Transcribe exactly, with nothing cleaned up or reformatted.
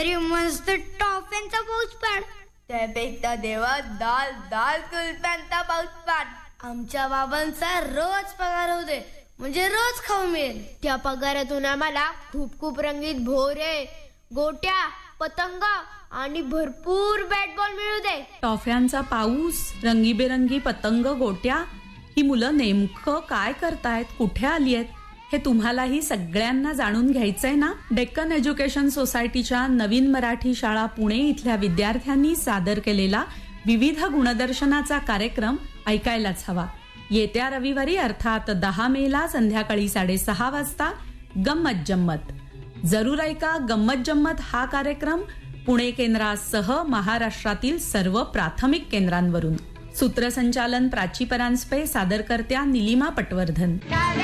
अरे मस्त टॉफियांचा पाऊस पाड. त्यापेक्षा देवा दाल दाल कुलप्यांचा पाऊस पाड. आमच्या बाबांचा रोज पगार होते, म्हणजे रोज खाऊ मिळेल. त्या पगारातून आम्हाला खूप खूप रंगीत भोरे, गोट्या, पतंग आणि भरपूर बॅट बॉल मिळू दे. टॉफ्यांचा पाऊस, रंगीबेरंगी पतंग, गोट्या, ही मुलं नेमकं काय करतायत, कुठे आली आहेत, हे तुम्हालाही सगळ्यांना जाणून घ्यायचंय ना. डेक्कन एज्युकेशन सोसायटीच्या नवीन मराठी शाळा पुणे इथल्या विद्यार्थ्यांनी सादर केलेला विविध गुणदर्शनाचा कार्यक्रम ऐकायलाच हवा. येत्या रविवारी अर्थात दहा मेला संध्याकाळी साडेसहा वाजता गंमत जम्मत. जरूर ऐका गंमत जम्मत हा कार्यक्रम पुणे केंद्रासह महाराष्ट्रातील सर्व प्राथमिक केंद्रांवरून. सूत्रसंचालन प्राची परांजपे, सादरकर्त्या निलिमा पटवर्धन.